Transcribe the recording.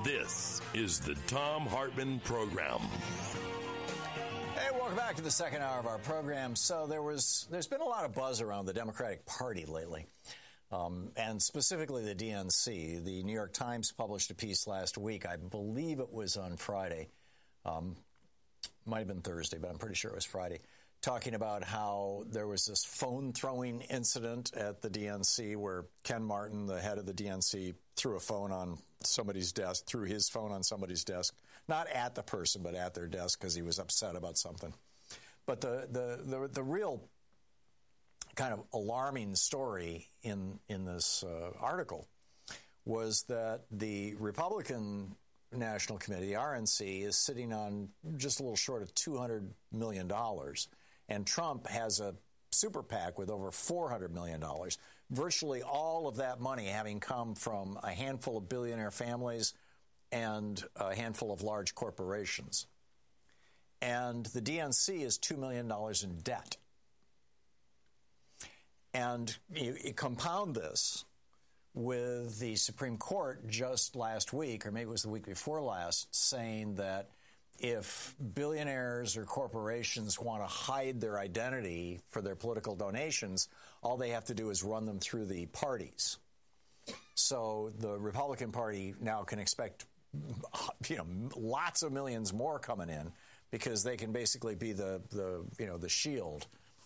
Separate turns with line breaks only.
This is the Thom Hartmann Program.
Hey, welcome back to the second hour of our program. So there's been a lot of buzz around the Democratic Party lately, and specifically the DNC. The New York Times published a piece last week. I believe it was on Friday. Might have been Thursday, but I'm pretty sure it was Friday, talking about how there was this phone-throwing incident at the DNC where Ken Martin, the head of the DNC, threw his phone on somebody's desk, not at the person, but at their desk because he was upset about something. But the real kind of alarming story in this article was that the Republican National Committee, the RNC, is sitting on just a little short of $200 million. And Trump has a super PAC with over $400 million. Virtually all of that money having come from a handful of billionaire families and a handful of large corporations. And the DNC is $2 million in debt. And you compound this with the Supreme Court just last week, or maybe it was the week before last, saying that if billionaires or corporations want to hide their identity for their political donations, all they have to do is run them through the parties. So the Republican Party now can expect, lots of millions more coming in because they can basically be the shield